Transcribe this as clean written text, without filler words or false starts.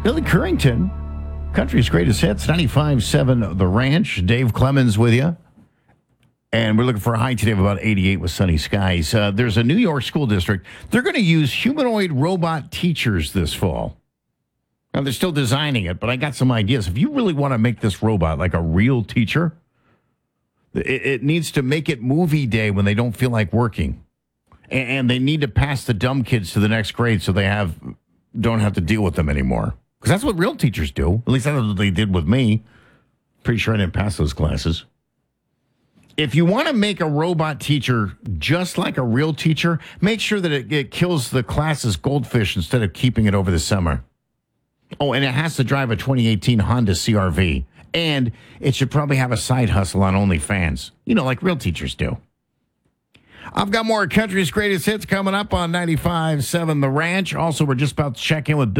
Billy Currington, country's greatest hits, 95.7 The Ranch. Dave Clemens with you. And we're looking for a high today of about 88 with sunny skies. There's a New York school district. They're going to use humanoid robot teachers this fall. Now, they're still designing it, but I got some ideas. If you really want to make this robot like a real teacher, it needs to make it movie day when they don't feel like working. And they need to pass the dumb kids to the next grade so they don't have to deal with them anymore. Because that's what real teachers do. At least that's what they did with me. Pretty sure I didn't pass those classes. If you want to make a robot teacher just like a real teacher, make sure that it kills the class's goldfish instead of keeping it over the summer. Oh, and it has to drive a 2018 Honda CR-V. And it should probably have a side hustle on OnlyFans. You know, like real teachers do. I've got more country's greatest hits coming up on 95.7 The Ranch. Also, we're just about to check in with Bill